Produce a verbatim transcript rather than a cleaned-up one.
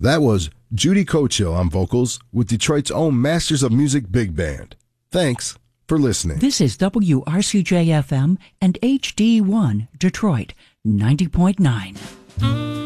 That was Judy Cochill on vocals with Detroit's own Masters of Music Big Band. Thanks for listening. This is W R C J F M and H D one Detroit ninety point nine.